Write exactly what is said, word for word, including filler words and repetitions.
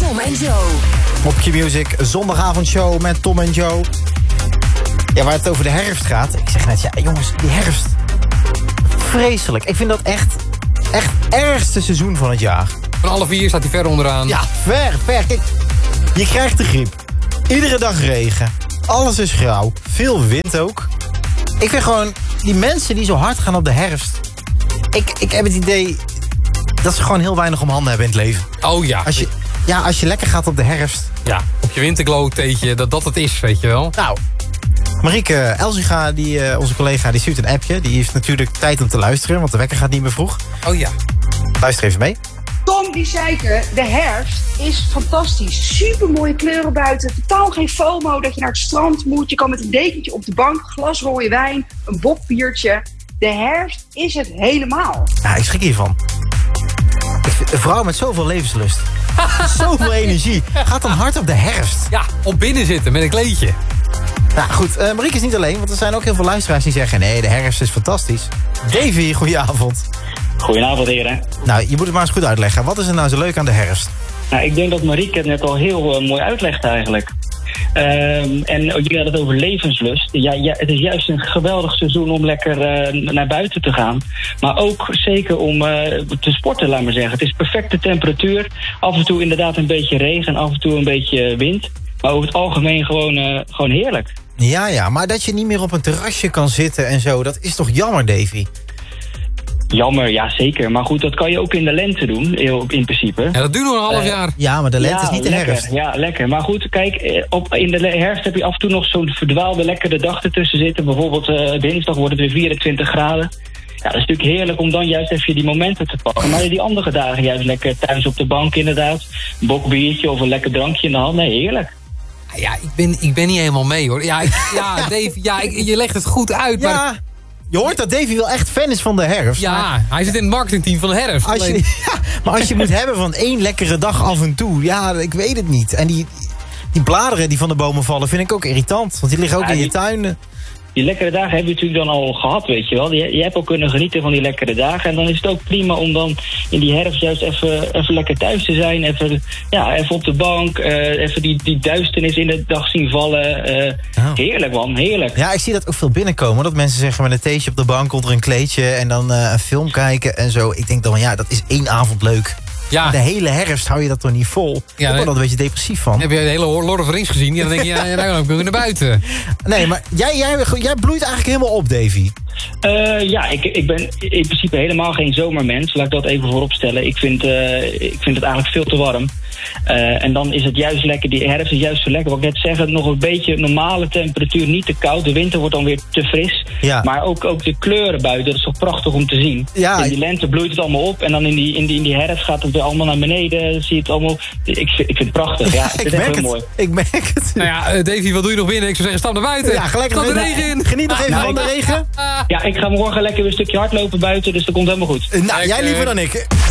Tom en Joe. Op Q-Music, zondagavondshow met Tom en Joe. Ja, waar het over de herfst gaat. Ik zeg net, ja jongens, die herfst. Vreselijk. Ik vind dat echt, echt ergste seizoen van het jaar. Van alle vier staat hij ver onderaan. Ja, ver, ver. Kijk, je krijgt de griep. Iedere dag regen. Alles is grauw. Veel wind ook. Ik vind gewoon, die mensen die zo hard gaan op de herfst. Ik, ik heb het idee dat ze gewoon heel weinig om handen hebben in het leven. Oh ja. Als je, ja, als je lekker gaat op de herfst. Ja, op je winterglow theetje, dat dat het is, weet je wel. Nou, Marieke Elzinga, die, uh, onze collega, die stuurt een appje. Die heeft natuurlijk tijd om te luisteren, want de wekker gaat niet meer vroeg. Oh ja. Luister even mee. Tom die zeiken, de herfst is fantastisch. Super mooie kleuren buiten. Totaal geen FOMO dat je naar het strand moet. Je kan met een dekentje op de bank, glas rode wijn, een bokbiertje. De herfst is het helemaal. Ja, ik schrik hiervan. Ik vind, een vrouw met zoveel levenslust. Zoveel energie. Gaat dan hard op de herfst. Ja, op binnen zitten met een kleedje. Nou goed, uh, Marieke is niet alleen, want er zijn ook heel veel luisteraars die zeggen... nee, de herfst is fantastisch. Davy, goedenavond. Goedenavond, heren. Nou, je moet het maar eens goed uitleggen. Wat is er nou zo leuk aan de herfst? Nou, ik denk dat Marieke het net al heel uh, mooi uitlegt eigenlijk. Um, en jullie hadden het over levenslust. Ja, ja, het is juist een geweldig seizoen om lekker uh, naar buiten te gaan. Maar ook zeker om uh, te sporten, laat maar zeggen. Het is perfecte temperatuur. Af en toe inderdaad een beetje regen, af en toe een beetje wind. Maar over het algemeen gewoon, uh, gewoon heerlijk. Ja, ja, maar dat je niet meer op een terrasje kan zitten en zo, dat is toch jammer, Davy? Jammer, ja zeker. Maar goed, dat kan je ook in de lente doen, in principe. Ja, dat duurt nog een half uh, jaar. Ja, maar de lente ja, is niet de lekker, herfst. Ja, lekker. Maar goed, kijk, op, in de herfst heb je af en toe nog zo'n verdwaalde lekkere dag ertussen zitten. Bijvoorbeeld uh, dinsdag wordt het weer vierentwintig graden. Ja, dat is natuurlijk heerlijk om dan juist even die momenten te pakken. Maar die andere dagen juist lekker thuis op de bank inderdaad. Een bokbiertje of een lekker drankje in de hand. Nee, heerlijk. Ja, ik ben, ik ben niet helemaal mee hoor. Ja, ik, ja Dave, ja, ik, je legt het goed uit. Ja. Maar... Je hoort dat Davy wel echt fan is van de herfst. Ja, maar hij zit in het marketingteam van de herfst. Als je, ja, maar als je moet hebben van één lekkere dag af en toe, ja, ik weet het niet. En die, die bladeren die van de bomen vallen vind ik ook irritant. Want die liggen ook ja, in je die, tuin. Die lekkere dagen heb je natuurlijk dan al gehad, weet je wel. Je, je hebt ook kunnen genieten van die lekkere dagen. En dan is het ook prima om dan in die herfst juist even, even lekker thuis te zijn. Even, ja, even op de bank. Uh, even die, die duisternis in de dag zien vallen. Uh, oh. Heerlijk man, heerlijk. Ja, ik zie dat ook veel binnenkomen. Dat mensen zeggen met een theetje op de bank onder een kleedje. En dan uh, een film kijken en zo. Ik denk dan, ja, dat is één avond leuk. Ja. De hele herfst hou je dat toch niet vol? Ja, ik word er een beetje depressief van. Heb je de hele Lord of the Rings gezien? Ja, dan denk je, ja, dan kunnen we naar buiten. Nee, maar jij, jij, jij bloeit eigenlijk helemaal op, Davy. Uh, ja, ik, ik ben in principe helemaal geen zomermens. Laat ik dat even voorop stellen. Ik vind, uh, ik vind het eigenlijk veel te warm. Uh, en dan is het juist lekker, die herfst is juist zo lekker. Wat ik net zeg, nog een beetje normale temperatuur, niet te koud. De winter wordt dan weer te fris. Ja. Maar ook, ook de kleuren buiten, dat is toch prachtig om te zien. Ja. In die lente bloeit het allemaal op. En dan in die, in die, in die herfst gaat het weer allemaal naar beneden. Zie je het allemaal. Ik, ik vind het prachtig, ja. Ik, ik merk heel het. Mooi. Ik merk het. Nou ja, uh, Davy, wat doe je nog binnen? Ik zou zeggen, stap naar buiten. Ja, gelijk stap de regen in. Geniet nog even nou, van de regen. Ja, ik ga morgen lekker weer een stukje hardlopen buiten, dus dat komt helemaal goed. Nou, jij liever dan ik.